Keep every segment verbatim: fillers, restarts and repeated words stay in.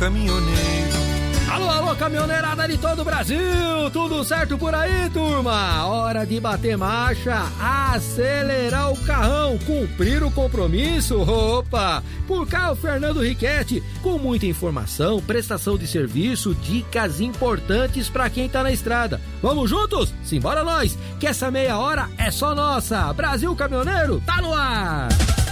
Caminhoneiro. Alô, alô, caminhoneirada de todo o Brasil, tudo certo por aí, turma? Hora de bater marcha, acelerar o carrão, cumprir o compromisso, opa! Por cá o Fernando Riquetti, com muita informação, prestação de serviço, dicas importantes pra quem tá na estrada. Vamos juntos? Simbora nós, que essa meia hora é só nossa. Brasil Caminhoneiro, tá no ar!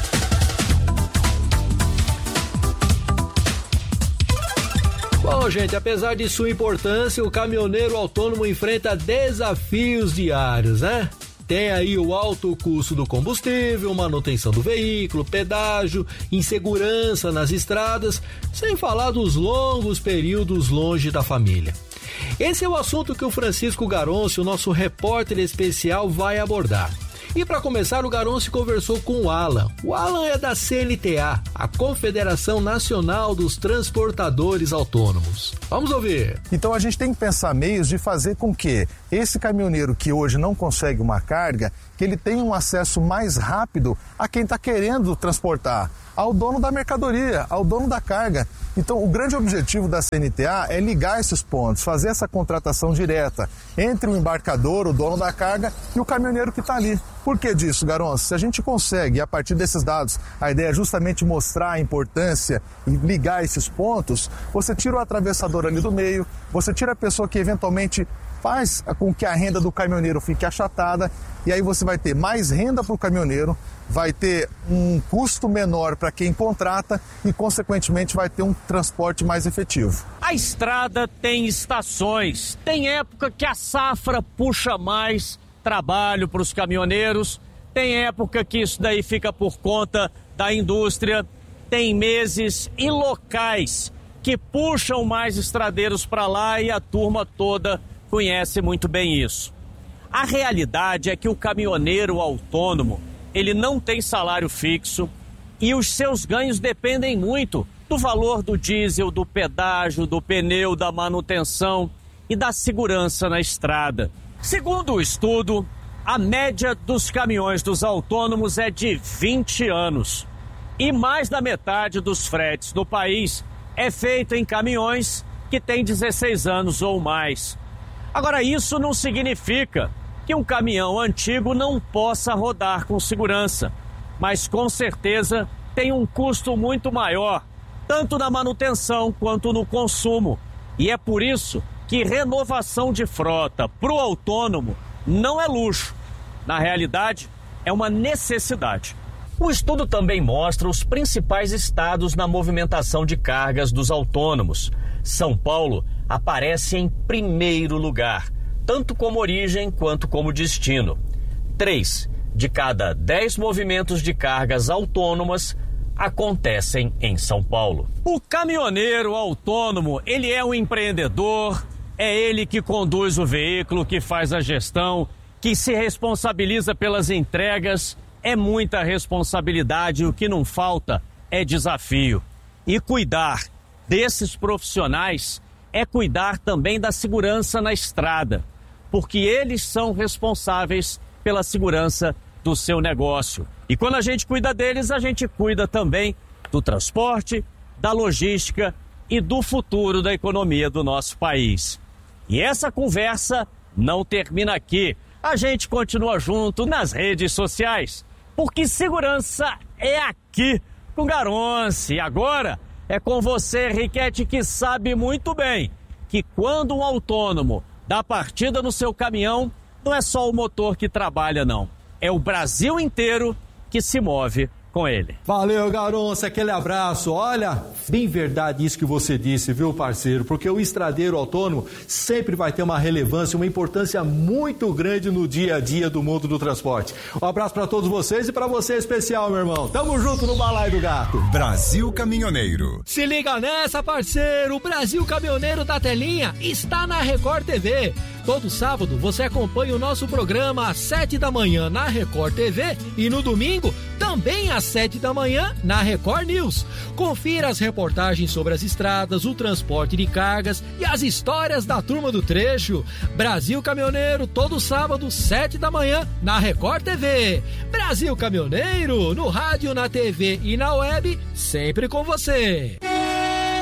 Bom, gente, apesar de sua importância, o caminhoneiro autônomo enfrenta desafios diários, né? Tem aí o alto custo do combustível, manutenção do veículo, pedágio, insegurança nas estradas, sem falar dos longos períodos longe da família. Esse é o assunto que o Francisco Garoncio, nosso repórter especial, vai abordar. E para começar, o Garoncio conversou com o Alan. O Alan é da C N T A, a Confederação Nacional dos Transportadores Autônomos. Vamos ouvir. Então a gente tem que pensar meios de fazer com que esse caminhoneiro que hoje não consegue uma carga, que ele tenha um acesso mais rápido a quem está querendo transportar, ao dono da mercadoria, ao dono da carga. Então, o grande objetivo da C N T A é ligar esses pontos, fazer essa contratação direta entre o embarcador, o dono da carga, e o caminhoneiro que está ali. Por que disso, Garoncio? Se a gente consegue, a partir desses dados, a ideia é justamente mostrar a importância e ligar esses pontos, você tira o atravessador ali do meio, você tira a pessoa que eventualmente faz com que a renda do caminhoneiro fique achatada, e aí você vai ter mais renda para o caminhoneiro, vai ter um custo menor para quem contrata e, consequentemente, vai ter um transporte mais efetivo. A estrada tem estações, tem época que a safra puxa mais trabalho para os caminhoneiros, tem época que isso daí fica por conta da indústria, tem meses e locais que puxam mais estradeiros para lá e a turma toda conhece muito bem isso. A realidade é que o caminhoneiro autônomo, ele não tem salário fixo e os seus ganhos dependem muito do valor do diesel, do pedágio, do pneu, da manutenção e da segurança na estrada. Segundo o estudo, a média dos caminhões dos autônomos é de vinte anos e mais da metade dos fretes do país é feita em caminhões que têm dezesseis anos ou mais. Agora, isso não significa que um caminhão antigo não possa rodar com segurança, mas com certeza tem um custo muito maior, tanto na manutenção quanto no consumo. E é por isso que renovação de frota para o autônomo não é luxo. Na realidade, é uma necessidade. O estudo também mostra os principais estados na movimentação de cargas dos autônomos. São Paulo aparece em primeiro lugar, tanto como origem quanto como destino. Três de cada dez movimentos de cargas autônomas acontecem em São Paulo. O caminhoneiro autônomo, ele é um empreendedor, é ele que conduz o veículo, que faz a gestão, que se responsabiliza pelas entregas. É muita responsabilidade, o que não falta é desafio. E cuidar desses profissionais é cuidar também da segurança na estrada, porque eles são responsáveis pela segurança do seu negócio. E quando a gente cuida deles, a gente cuida também do transporte, da logística e do futuro da economia do nosso país. E essa conversa não termina aqui. A gente continua junto nas redes sociais, porque segurança é aqui com Garoncio. E agora é com você, Riquetti, que sabe muito bem que quando um autônomo dá partida no seu caminhão, não é só o motor que trabalha, não. É o Brasil inteiro que se move com ele. Valeu, Garoncio, aquele abraço. Olha, bem verdade isso que você disse, viu, parceiro? Porque o estradeiro autônomo sempre vai ter uma relevância, uma importância muito grande no dia a dia do mundo do transporte. Um abraço para todos vocês e para você especial, meu irmão. Tamo junto no Balaio do Gato. Brasil Caminhoneiro. Se liga nessa, parceiro. O Brasil Caminhoneiro da Telinha está na Record T V. Todo sábado você acompanha o nosso programa às sete da manhã na Record T V e no domingo também às sete da manhã na Record News. Confira as reportagens sobre as estradas, o transporte de cargas e as histórias da turma do trecho. Brasil Caminhoneiro, todo sábado, sete da manhã na Record T V. Brasil Caminhoneiro, no rádio, na T V e na web, sempre com você.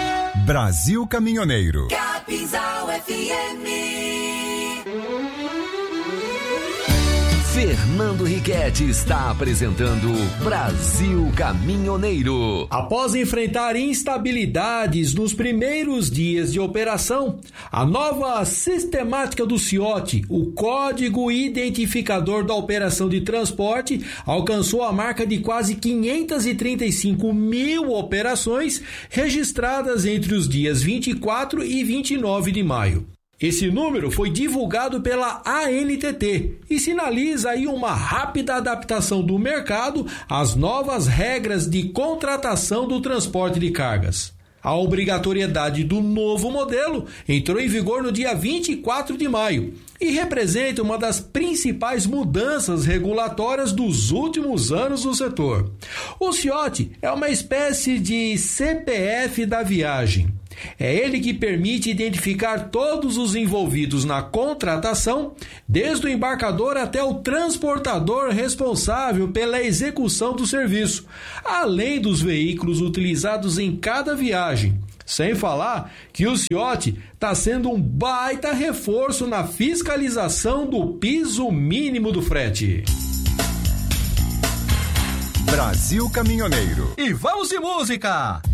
Brasil Caminhoneiro. Capinzal F M. Fernando Riquetti está apresentando Brasil Caminhoneiro. Após enfrentar instabilidades nos primeiros dias de operação, a nova sistemática do C I O T, o Código Identificador da Operação de Transporte, alcançou a marca de quase quinhentas e trinta e cinco mil operações registradas entre os dias vinte e quatro e vinte e nove de maio. Esse número foi divulgado pela A N T T e sinaliza aí uma rápida adaptação do mercado às novas regras de contratação do transporte de cargas. A obrigatoriedade do novo modelo entrou em vigor no dia vinte e quatro de maio e representa uma das principais mudanças regulatórias dos últimos anos no setor. O C I O T é uma espécie de C P F da viagem. É ele que permite identificar todos os envolvidos na contratação, desde o embarcador até o transportador responsável pela execução do serviço, além dos veículos utilizados em cada viagem. Sem falar que o C I O T está sendo um baita reforço na fiscalização do piso mínimo do frete. Brasil Caminhoneiro. E vamos de música!